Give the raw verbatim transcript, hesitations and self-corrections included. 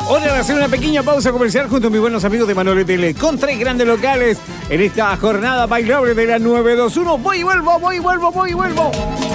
Hora de hacer una pequeña pausa comercial junto a mis buenos amigos de Manolo Tele con tres grandes locales en esta jornada bailable de la nueve dos uno. Voy y vuelvo, voy y vuelvo, voy y vuelvo.